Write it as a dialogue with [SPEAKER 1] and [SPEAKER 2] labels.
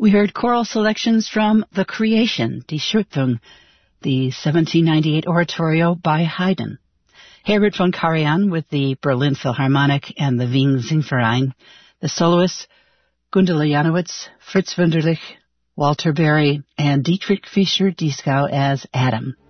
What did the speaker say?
[SPEAKER 1] We heard choral selections from The Creation, Die Schöpfung, the 1798 oratorio by Haydn. Herbert von Karajan with the Berlin Philharmonic and the Wien Singverein. The soloists Gundula Janowitz, Fritz Wunderlich, Walter Berry, and Dietrich Fischer-Dieskau as Adam.